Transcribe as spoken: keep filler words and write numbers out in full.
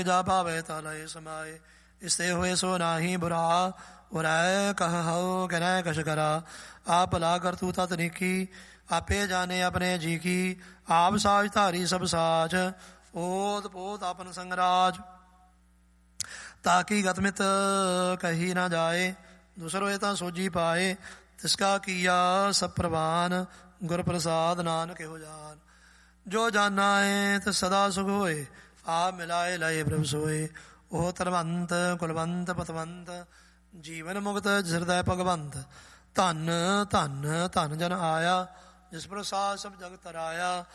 ਜਾ ਭਾਵੇ ਤਾ ਲਏ ਸਮਾਏ। ਇਸਤੇ ਹੋਏ ਸੋ ਨਾਹੀ ਬੁਰਾ, ਉਰੈ ਕਹ ਹਉ ਕਰੈ ਕਛ ਕਰਾ। ਆਪ ਭਲਾ ਕਰਤੂ ਤਤ ਨੀਕੀ, ਆਪੇ ਜਾਣੇ ਆਪਣੇ ਜੀ ਕੀ। ਆਪ ਸਾਜ ਧਾਰੀ ਸਭ ਸਾਜ, ਓਤ ਪੋਤ ਆਪਨ ਸੰਗਰਾਜ। ਤਾਕੀ ਗਤਮਿਤ ਕਹੀ ਨਾ ਜਾਏ, ਦੂਸਰੋ ਤਾਂ ਸੋਜੀ ਪਾਏ। ਤਿਸਕਾ ਕੀਆ ਸਭ ਪ੍ਰਵਾਨ, ਗੁਰ ਪ੍ਰਸਾਦ ਨਾਨਕ ਇਹੋ ਜਾਨ। ਜੋ ਜਾਨਾ ਏ ਤਿਸ ਸਦਾ ਸੁਖ ਹੋਏ, ਆਪ ਮਿਲਾਏ ਲਏ ਪ੍ਰਭ ਸੋਏ। ਉਹ ਧਨਵੰਤ ਕੁਲਵੰਤ ਪਤਵੰਤ, ਜੀਵਨ ਮੁਕਤ ਜਿਸ ਹਿਰਦੈ ਭਗਵੰਤ। ਧਨ ਧਨ ਧਨ ਜਨ ਆਇਆ, ਜਿਸ ਪ੍ਰਸਾਦ ਸਭ ਜਗਤ ਤਰਾਇਆ।